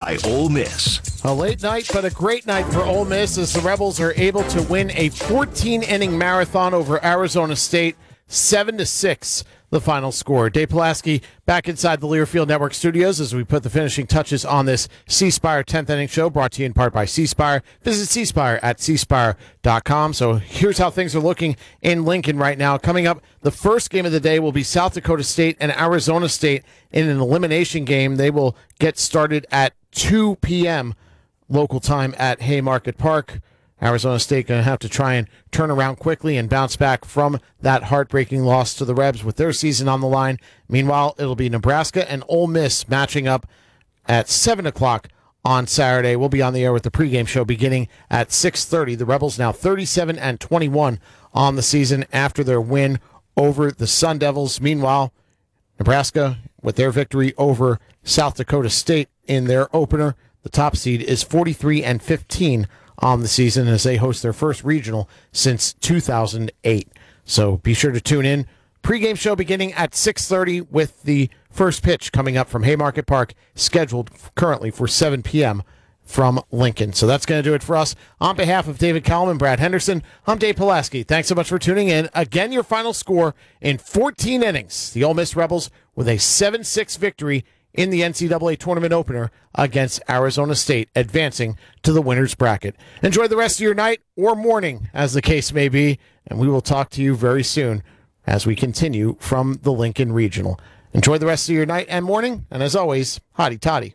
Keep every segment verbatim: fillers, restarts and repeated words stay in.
by Ole Miss. A late night, but a great night for Ole Miss as the Rebels are able to win a fourteen-inning marathon over Arizona State, seven to six. The final score. Dave Pulaski back inside the Learfield Network studios as we put the finishing touches on this C Spire tenth inning show, brought to you in part by C Spire. Visit C Spire at c spire dot com. So here's how things are looking in Lincoln right now. Coming up, the first game of the day will be South Dakota State and Arizona State in an elimination game. They will get started at two p.m. local time at Haymarket Park. Arizona State going to have to try and turn around quickly and bounce back from that heartbreaking loss to the Rebs with their season on the line. Meanwhile, it'll be Nebraska and Ole Miss matching up at seven o'clock on Saturday. We'll be on the air with the pregame show beginning at six thirty. The Rebels now thirty-seven and twenty-one on the season after their win over the Sun Devils. Meanwhile, Nebraska, with their victory over South Dakota State in their opener, the top seed is forty-three and fifteen on the season as they host their first regional since two thousand eight. So be sure to tune in. Pre-game show beginning at six thirty with the first pitch coming up from Haymarket Park, scheduled currently for seven p.m. from Lincoln. So that's going to do it for us. On behalf of David Callum and Brad Henderson, I'm Dave Pulaski. Thanks so much for tuning in. Again, your final score in fourteen innings. The Ole Miss Rebels with a seven six victory in the N C double A tournament opener against Arizona State, advancing to the winner's bracket. Enjoy the rest of your night or morning, as the case may be, and we will talk to you very soon as we continue from the Lincoln Regional. Enjoy the rest of your night and morning, and as always, hotty toddy.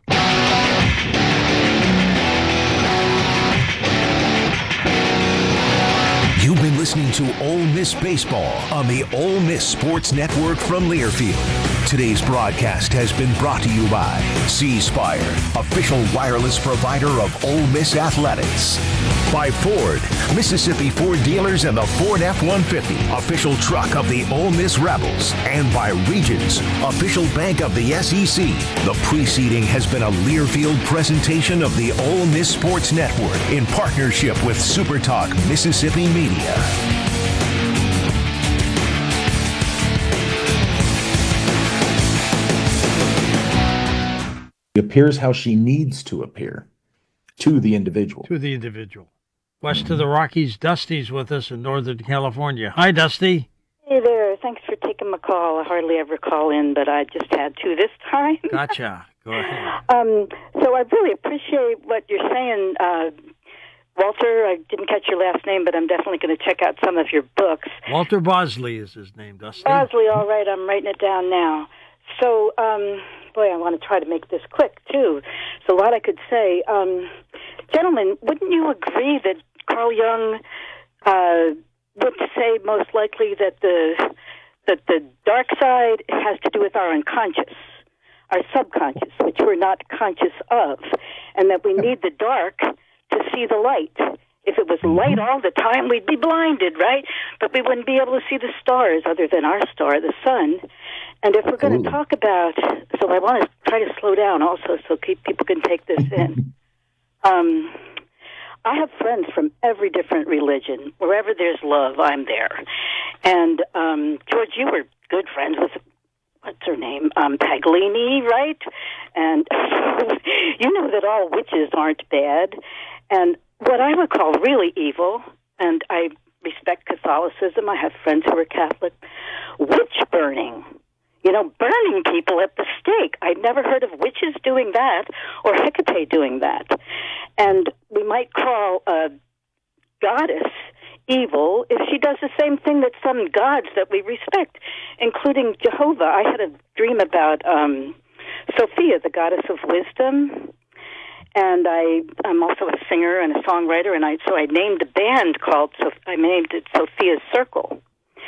You've been listening to Ole Miss Baseball on the Ole Miss Sports Network from Learfield. Today's broadcast has been brought to you by C Spire, official wireless provider of Ole Miss Athletics. By Ford, Mississippi Ford dealers and the Ford F one fifty, official truck of the Ole Miss Rebels. And by Regions, official bank of the S E C. The preceding has been a Learfield presentation of the Ole Miss Sports Network in partnership with SuperTalk Mississippi Media. Appears how she needs to appear to the individual. To the individual. West of the Rockies, Dusty's with us in Northern California. Hi, Dusty. Hey there. Thanks for taking my call. I hardly ever call in, but I just had to this time. Gotcha. Go ahead. Um, so I really appreciate what you're saying, uh, Walter. I didn't catch your last name, but I'm definitely going to check out some of your books. Walter Bosley is his name, Dusty. Bosley, all right. I'm writing it down now. So, um, boy, I want to try to make this quick, too. There's a lot I could say. Um, gentlemen, wouldn't you agree that Carl Jung uh, would say most likely that the that the dark side has to do with our unconscious, our subconscious, which we're not conscious of, and that we need the dark to see the light. If it was light all the time, we'd be blinded, right? But we wouldn't be able to see the stars other than our star, the sun. And if we're going to talk about, so I want to try to slow down also so people can take this in. Um, I have friends from every different religion. Wherever there's love, I'm there. And, um, George, you were good friends with, what's her name, um, Paglini, right? And you know that all witches aren't bad. And what I would call really evil, and I respect Catholicism, I have friends who are Catholic, witch burning. You know, burning people at the stake. I'd never heard of witches doing that or Hecate doing that. And we might call a goddess evil if she does the same thing that some gods that we respect, including Jehovah. I had a dream about um, Sophia, the goddess of wisdom. And I, I'm also a singer and a songwriter, and I so I named a band called, so I named it Sophia's Circle.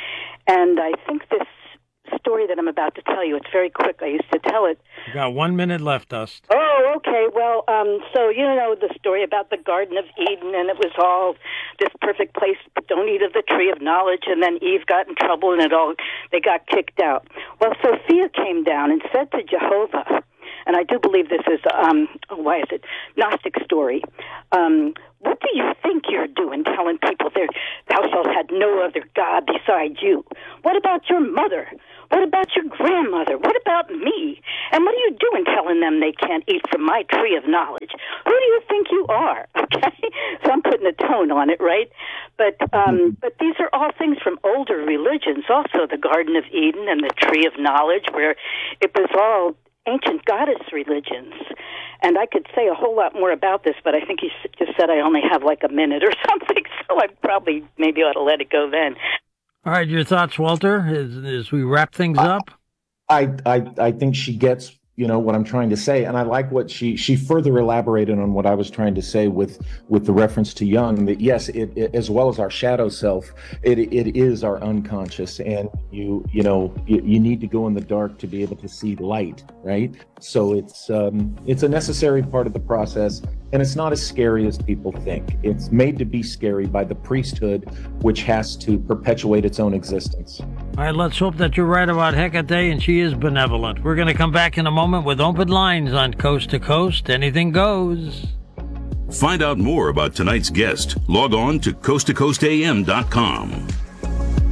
And I think this story that I'm about to tell you, it's very quick. I used to tell it. You got one minute left, Dust. Oh, okay. Well, um, so you know the story about the Garden of Eden, and it was all this perfect place, but don't eat of the tree of knowledge, and then Eve got in trouble, and it all, they got kicked out. Well, Sophia came down and said to Jehovah, and I do believe this is, um, oh, why is it, Gnostic story. Um, what do you think you're doing telling people there, thou shalt have no other God beside you? What about your mother? What about your grandmother? What about me? And what are you doing telling them they can't eat from my tree of knowledge? Who do you think you are? Okay? So I'm putting a tone on it, right? But um, but these are all things from older religions, also the Garden of Eden and the Tree of Knowledge, where it was all ancient goddess religions. And I could say a whole lot more about this, but I think you just said I only have like a minute or something, so I probably maybe ought to let it go then. All right, your thoughts, Walter, as, as we wrap things up? I, I I think she gets, you know, what I'm trying to say, and I like what she she further elaborated on what I was trying to say with with the reference to Jung, that yes, it, it as well as our shadow self, it it is our unconscious, and you you know you, you need to go in the dark to be able to see light, right? So it's um it's a necessary part of the process, and it's not as scary as people think. It's made to be scary by the priesthood, which has to perpetuate its own existence. All right, let's hope that you're right about Hecate and she is benevolent. We're going to come back in a moment with open lines on Coast to Coast. Anything goes. Find out more about tonight's guest. Log on to coast to coast a m dot com.